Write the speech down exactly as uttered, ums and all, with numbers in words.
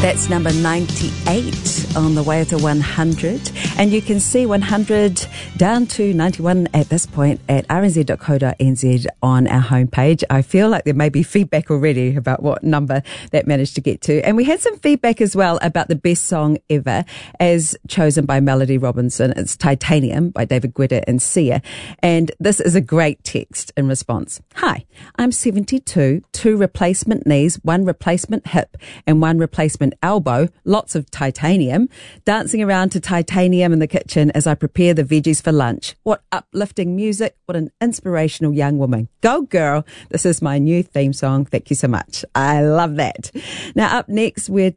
That's number ninety-eight on the way to one hundred. And you can see one hundred down to ninety-one at this point at r n z dot co dot n z on our homepage. I feel like there may be feedback already about what number that managed to get to. And we had some feedback as well about the best song ever as chosen by Melody Robinson. It's Titanium by David Guetta and Sia. And this is a great text in response. Hi, I'm seventy-two, two replacement knees, one replacement hip and one replacement elbow, lots of titanium, dancing around to Titanium in the kitchen as I prepare the veggies for lunch. What uplifting music. What an inspirational young woman. Go girl. This is my new theme song. Thank you so much. I love that. Now up next, we're